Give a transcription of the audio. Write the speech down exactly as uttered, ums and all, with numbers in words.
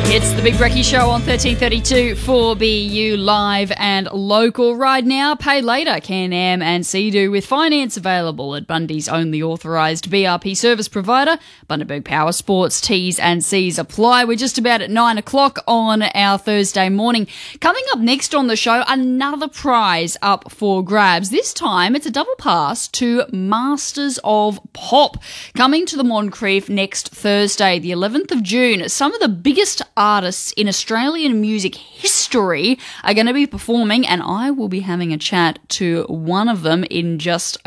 It's the Big Brekkie Show on thirteen thirty-two for B U Live and Local. Right now, pay later, Can-Am and Sea-Doo with finance available at Bundy's only authorised B R P service provider. Bundaberg Power Sports, T's and C's apply. We're just about at nine o'clock on our Thursday morning. Coming up next on the show, another prize up for grabs. This time, it's a double pass to Masters of Pop, coming to the Moncrief next Thursday, the eleventh of June. Some of the biggest artists in Australian music history are going to be performing, and I will be having a chat to one of them in just